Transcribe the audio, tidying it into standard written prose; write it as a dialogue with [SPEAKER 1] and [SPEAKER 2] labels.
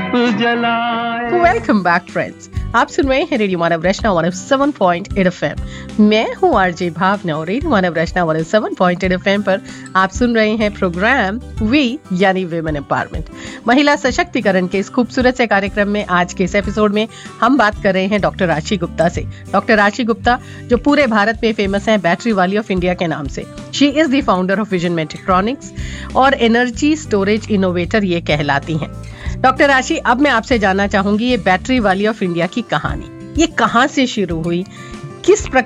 [SPEAKER 1] जलाए।
[SPEAKER 2] Welcome back friends, आप सुन रहे हैं रेडियो मानव रचना 107.8 FM। मैं हूं आरजे भावना और रेडियो मानव रचना 107.8 FM पर आप सुन रहे हैं प्रोग्राम वी यानी विमेन एम्पावरमेंट, महिला सशक्तिकरण के इस खूबसूरत से कार्यक्रम में। आज के इस एपिसोड में हम बात कर रहे हैं डॉक्टर राशि गुप्ता से। डॉक्टर राशि गुप्ता जो पूरे भारत में फेमस हैं बैटरी वाली ऑफ इंडिया के नाम से। She is the founder of vision मेट्रिक्ट्रॉनिक्स और एनर्जी स्टोरेज इनोवेटर ये कहलाती हैं। डॉक्टर राशि, अब मैं आपसे जानना चाहूंगी ये बैटरी वाली ऑफ इंडिया की कहानी, ये कहां से शुरू हुई, किस